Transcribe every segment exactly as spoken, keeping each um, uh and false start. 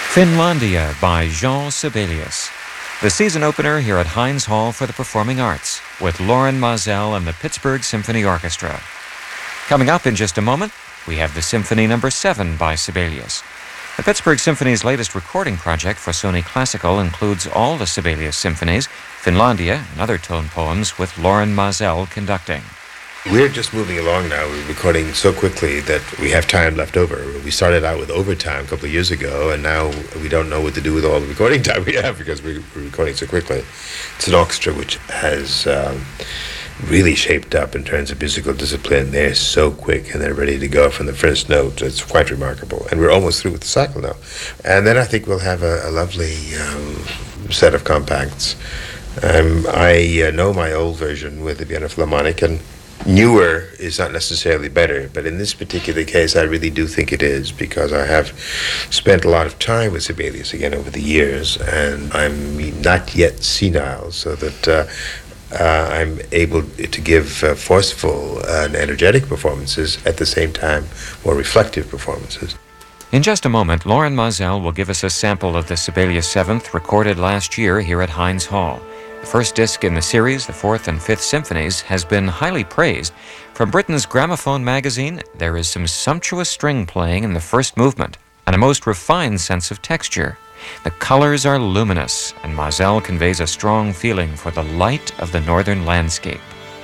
Finlandia by Jean Sibelius. The season opener here at Heinz Hall for the Performing Arts with Lorin Maazel and the Pittsburgh Symphony Orchestra. Coming up in just a moment, we have the Symphony Number seven by Sibelius. The Pittsburgh Symphony's latest recording project for Sony Classical includes all the Sibelius symphonies, Finlandia, and other tone poems with Lorin Maazel conducting. We're just moving along now. We're recording so quickly that we have time left over. We started out with overtime a couple of years ago, and now we don't know what to do with all the recording time we have because we're recording so quickly. It's an orchestra which has um, really shaped up in terms of musical discipline. They're so quick, and they're ready to go from the first note. It's quite remarkable. And we're almost through with the cycle now. And then I think we'll have a, a lovely um, set of compacts. Um, I uh, know my old version with the Vienna Philharmonic, and newer is not necessarily better, but in this particular case, I really do think it is, because I have spent a lot of time with Sibelius again over the years, and I'm not yet senile, so that uh, uh, I'm able to give uh, forceful and energetic performances at the same time, more reflective performances. In just a moment, Lorin Maazel will give us a sample of the Sibelius seventh recorded last year here at Heinz Hall. The first disc in the series, the fourth and fifth symphonies, has been highly praised. From Britain's Gramophone magazine, there is some sumptuous string playing in the first movement and a most refined sense of texture. The colors are luminous, and Maazel conveys a strong feeling for the light of the northern landscape.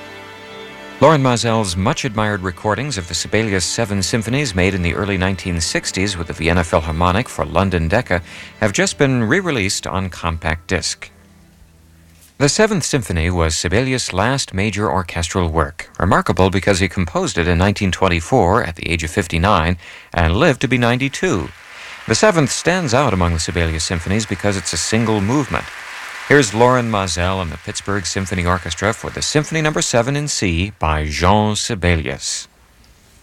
Lorin Maazel's much-admired recordings of the Sibelius seven symphonies made in the early nineteen sixties with the Vienna Philharmonic for London Decca have just been re-released on compact disc. The Seventh Symphony was Sibelius' last major orchestral work, remarkable because he composed it in nineteen twenty-four at the age of fifty-nine and lived to be ninety-two. The Seventh stands out among the Sibelius symphonies because it's a single movement. Here's Lorin Maazel and the Pittsburgh Symphony Orchestra for the Symphony Number seven in C by Jean Sibelius.